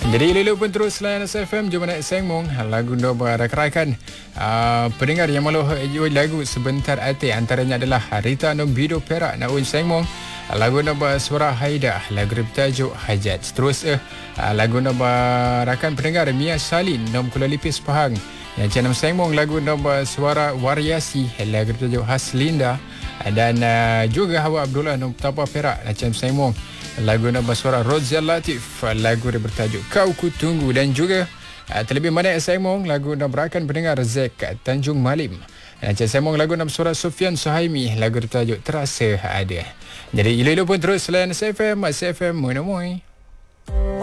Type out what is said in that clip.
Jadi Lulu pun terus layan SFM. Jom naik Sengmong. Lagu no berakan pendengar yang malu lagu sebentar hati. Antaranya adalah Rita Nombido Perak Naun Sengmong. Lagu no suara Haida. Lagu bertajuk Hajat. Terus lagu no rakan pendengar Mia Salin Nom Kuala Lipis Pahang. Yang channel Sengmong lagu no suara Wariasi. Lagu bertajuk Khas Linda. Dan juga Hawa Abdullah Nom Tapa Perak channel Sengmong. Lagu nama suara Rozia Latif, lagu dia bertajuk Kau Ku Tunggu. Dan juga terlebih mana Sengmong, lagu nak berakan pendengar Zek Tanjung Malim. Dan Sengmong lagu nama suara Sufian Suhaimi, lagu bertajuk Terasa Ada. Jadi ilu pun terus selain SFM, SFM Monomoy.